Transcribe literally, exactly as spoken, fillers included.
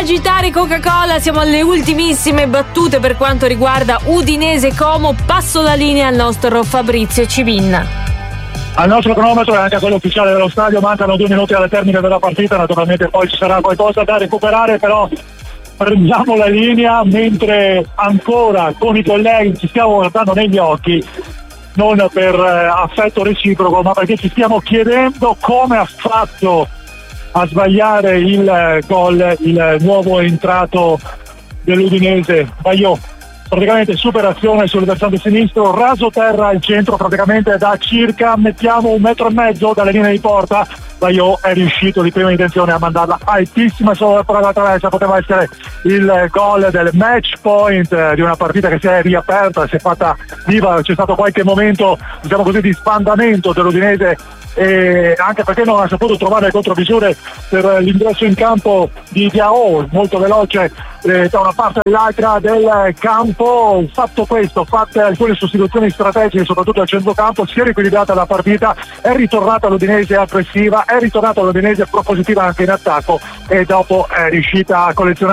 agitare Coca-Cola, siamo alle ultimissime battute per quanto riguarda Udinese Como. Passo la linea al nostro Fabrizio Civinna. Al nostro cronometro e anche a quello ufficiale dello stadio mancano due minuti alla termine della partita, naturalmente poi ci sarà qualcosa da recuperare, però prendiamo la linea mentre ancora con i colleghi ci stiamo guardando negli occhi, non per eh, affetto reciproco, ma perché ci stiamo chiedendo come ha fatto a sbagliare il eh, gol il nuovo entrato dell'Udinese, Baio. Praticamente superazione sul versante sinistro, raso terra al centro, praticamente da circa mettiamo un metro e mezzo dalle linee di porta. Baio è riuscito di prima intenzione a mandarla altissima sopra la traversa, poteva essere il gol del match point di una partita che si è riaperta, si è fatta viva, c'è stato qualche momento diciamo così di sbandamento dell'Udinese, e anche perché non ha saputo trovare le contromisure per l'ingresso in campo di Diao, molto veloce eh, da una parte all'altra del campo. Fatto questo, fatte alcune sostituzioni strategiche soprattutto al centrocampo, si è riequilibrata la partita, è ritornata l'Udinese aggressiva, è ritornata l'Udinese propositiva anche in attacco e dopo è riuscita a collezionare